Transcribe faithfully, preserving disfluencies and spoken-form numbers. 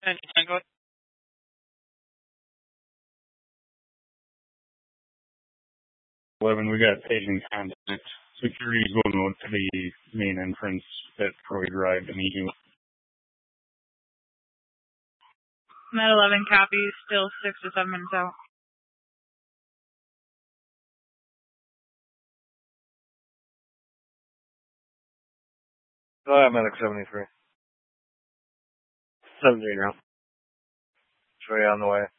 And Tango. eleven, we got paging contact. Security is going to the main entrance at Troy Drive to meet you. Med eleven copies, still six to seven minutes out. Go ahead, Medic seventy-three. seven three now. Troy on the way.